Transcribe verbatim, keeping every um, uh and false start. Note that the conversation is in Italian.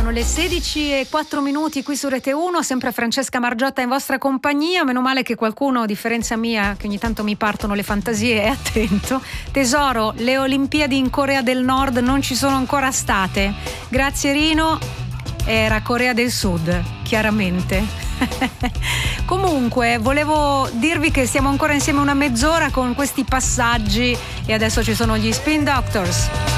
Sono le sedici e quattro minuti qui su Rete uno, sempre Francesca Margiotta in vostra compagnia. Meno male che qualcuno, a differenza mia, che ogni tanto mi partono le fantasie, è attento. Tesoro, le Olimpiadi in Corea del Nord non ci sono ancora state. Grazie Rino, era Corea del Sud, chiaramente. Comunque, volevo dirvi che stiamo ancora insieme una mezz'ora con questi passaggi e adesso ci sono gli Spin Doctors.